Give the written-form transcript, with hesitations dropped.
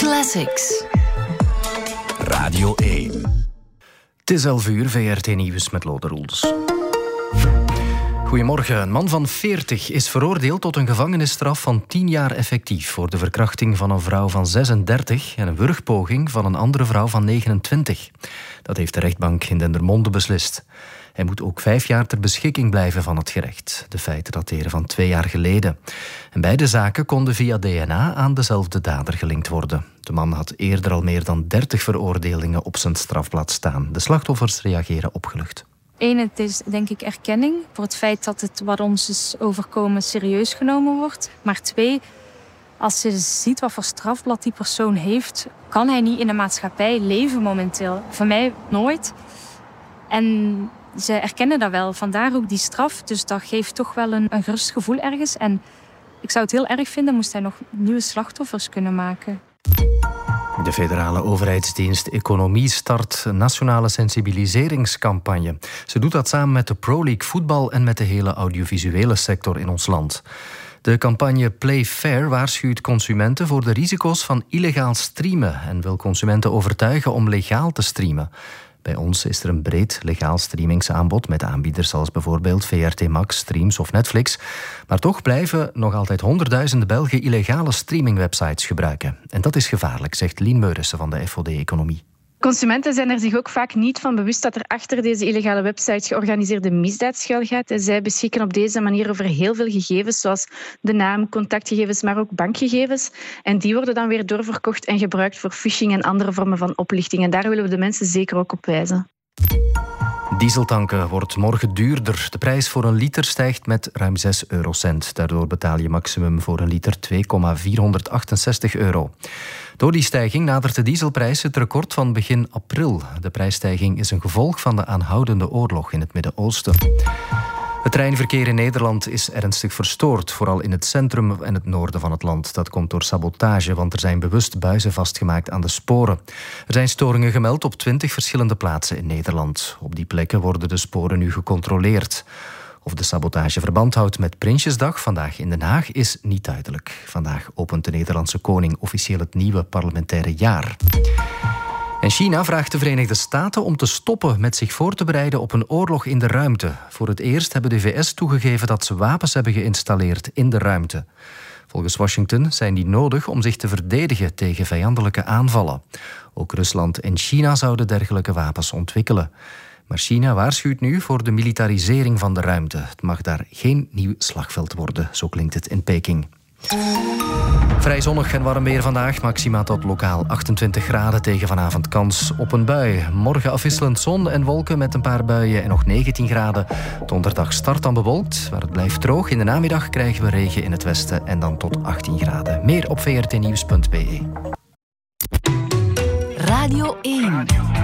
Classics. Radio 1. Het is 11 uur, VRT Nieuws met Lode Roels. Goedemorgen. Een man van 40 is veroordeeld tot een gevangenisstraf van 10 jaar effectief voor de verkrachting van een vrouw van 36 en een wurgpoging van een andere vrouw van 29. Dat heeft de rechtbank in Dendermonde beslist. Hij moet ook 5 jaar ter beschikking blijven van het gerecht. De feiten dateren van 2 jaar geleden. En beide zaken konden via DNA aan dezelfde dader gelinkt worden. De man had eerder al meer dan 30 veroordelingen op zijn strafblad staan. De slachtoffers reageren opgelucht. 1, het is denk ik erkenning voor het feit dat het wat ons is overkomen serieus genomen wordt. Maar 2, als je ziet wat voor strafblad die persoon heeft, kan hij niet in de maatschappij leven momenteel. Voor mij nooit. En ze erkennen dat wel, vandaar ook die straf. Dus dat geeft toch wel een gerust gevoel ergens. En ik zou het heel erg vinden moest hij nog nieuwe slachtoffers kunnen maken. De federale overheidsdienst Economie start een nationale sensibiliseringscampagne. Ze doet dat samen met de Pro League voetbal en met de hele audiovisuele sector in ons land. De campagne Play Fair waarschuwt consumenten voor de risico's van illegaal streamen en wil consumenten overtuigen om legaal te streamen. Bij ons is er een breed legaal streamingsaanbod met aanbieders als bijvoorbeeld VRT Max, Streams of Netflix. Maar toch blijven nog altijd honderdduizenden Belgen illegale streamingwebsites gebruiken. En dat is gevaarlijk, zegt Lien Meurissen van de FOD Economie. Consumenten zijn er zich ook vaak niet van bewust dat er achter deze illegale websites georganiseerde misdaad schuilgaat. Zij beschikken op deze manier over heel veel gegevens, zoals de naam, contactgegevens, maar ook bankgegevens. En die worden dan weer doorverkocht en gebruikt voor phishing en andere vormen van oplichting. En daar willen we de mensen zeker ook op wijzen. Dieseltanken wordt morgen duurder. De prijs voor een liter stijgt met ruim 6 eurocent. Daardoor betaal je maximum voor een liter 2,468 euro. Door die stijging nadert de dieselprijs het record van begin april. De prijsstijging is een gevolg van de aanhoudende oorlog in het Midden-Oosten. Het treinverkeer in Nederland is ernstig verstoord, vooral in het centrum en het noorden van het land. Dat komt door sabotage, want er zijn bewust buizen vastgemaakt aan de sporen. Er zijn storingen gemeld op 20 verschillende plaatsen in Nederland. Op die plekken worden de sporen nu gecontroleerd. Of de sabotage verband houdt met Prinsjesdag vandaag in Den Haag is niet duidelijk. Vandaag opent de Nederlandse koning officieel het nieuwe parlementaire jaar. En China vraagt de Verenigde Staten om te stoppen met zich voor te bereiden op een oorlog in de ruimte. Voor het eerst hebben de VS toegegeven dat ze wapens hebben geïnstalleerd in de ruimte. Volgens Washington zijn die nodig om zich te verdedigen tegen vijandelijke aanvallen. Ook Rusland en China zouden dergelijke wapens ontwikkelen. Maar China waarschuwt nu voor de militarisering van de ruimte. Het mag daar geen nieuw slagveld worden, zo klinkt het in Peking. Vrij zonnig en warm weer vandaag. Maxima tot lokaal 28 graden tegen vanavond kans op een bui. Morgen afwisselend zon en wolken met een paar buien en nog 19 graden. Donderdag start dan bewolkt, waar het blijft droog. In de namiddag krijgen we regen in het westen en dan tot 18 graden. Meer op vrtnieuws.be. Radio 1.